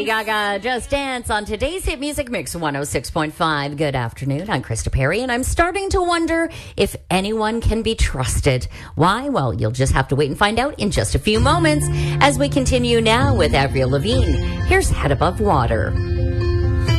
Gaga Just Dance on today's Hit Music Mix 106.5. Good afternoon. I'm Krista Perry, and I'm starting to wonder if anyone can be trusted. Why? Well, you'll just have to wait and find out in just a few moments as we continue now with Avril Lavigne. Here's Head Above Water.